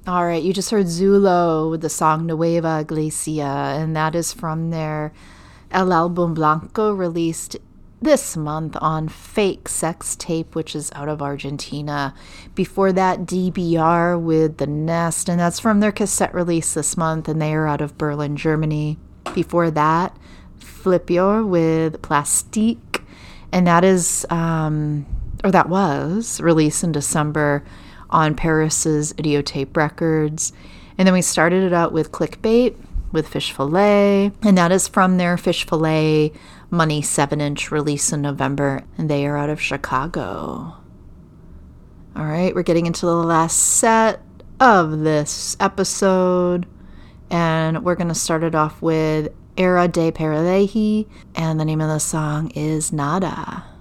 All right, you just heard Zulo with the song Nueva Iglesia, and that is from their El Album Blanco, released this month on Fake Sex Tape, which is out of Argentina. Before that, DBR with The Nest, and that's from their cassette release this month, and they are out of Berlin, Germany. Before that, Flipio with Plastique, and that is, that was released in December on Paris's Idiotape Records. And then we started it out with Clickbait with Fish Fillet, and that is from their Fish Fillet Money 7-inch release in November, and they are out of Chicago. All right, we're getting into the last set of this episode, and we're going to start it off with Era de Peraleji, and the name of the song is Nada.